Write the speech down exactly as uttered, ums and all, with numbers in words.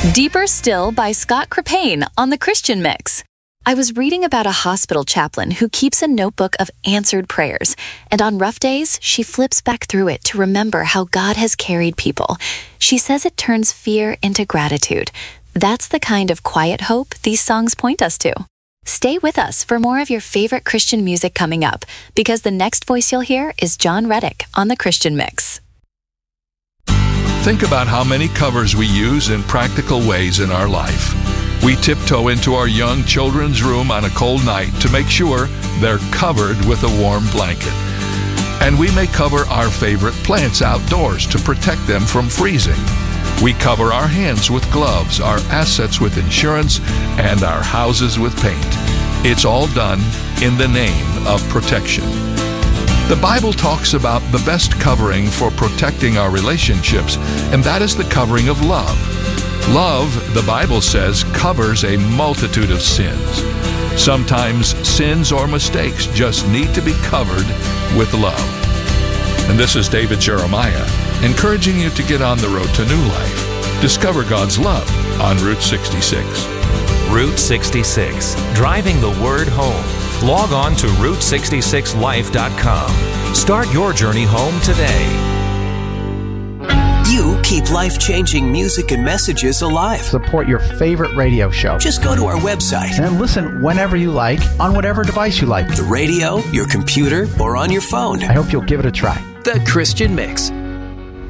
Deeper Still by Scott Crepane on the Christian Mix. I was reading about a hospital chaplain who keeps a notebook of answered prayers, and on rough days, she flips back through it to remember how God has carried people. She says it turns fear into gratitude. That's the kind of quiet hope these songs point us to. Stay with us for more of your favorite Christian music coming up, because the next voice you'll hear is John Reddick on the Christian Mix. Think about how many covers we use in practical ways in our life. We tiptoe into our young children's room on a cold night to make sure they're covered with a warm blanket. And we may cover our favorite plants outdoors to protect them from freezing. We cover our hands with gloves, our assets with insurance, and our houses with paint. It's all done in the name of protection. The Bible talks about the best covering for protecting our relationships, and that is the covering of love. Love, the Bible says, covers a multitude of sins. Sometimes sins or mistakes just need to be covered with love. And this is David Jeremiah, encouraging you to get on the road to new life. Discover God's love on Route sixty-six. Route sixty-six, driving the word home. Log on to route sixty-six life dot com. Start your journey home today. You keep life-changing music and messages alive. Support your favorite radio show. Just go to our website and listen whenever you like, on whatever device you like. The radio, your computer, or on your phone. I hope you'll give it a try. The Christian Mix